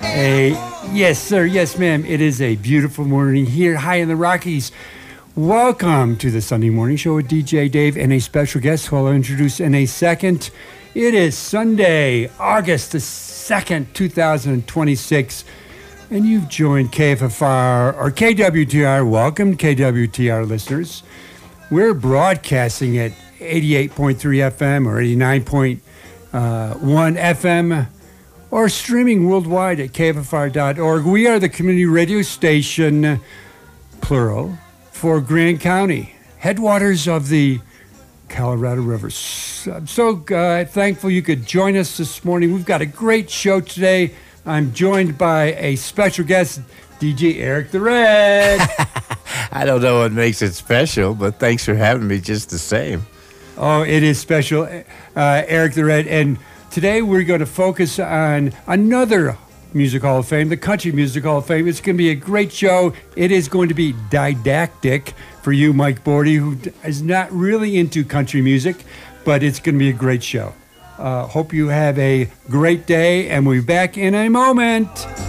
A yes, sir. Yes, ma'am. It is a beautiful morning here high in the Rockies. Welcome to the Sunday Morning Show with DJ Dave and a special guest who I'll introduce in a second. It is Sunday, August the 2nd, 2026, and you've joined KFFR or KWTR. Welcome, KWTR listeners. We're broadcasting at 88.3 FM or 89.1 FM or streaming worldwide at kffr.org. We are the community radio station, plural, for Grand County, headwaters of the Colorado River. I'm so thankful you could join us this morning. We've got a great show today. I'm joined by a special guest, DJ Eric the Red. I don't know what makes it special, but thanks for having me just the same. Oh, it is special, Eric the Red. And today we're going to focus on another Music Hall of Fame, the Country Music Hall of Fame. It's going to be a great show. It is going to be didactic for you, Mike Bordy, who is not really into country music, but it's going to be a great show. Hope you have a great day, and we'll be back in a moment.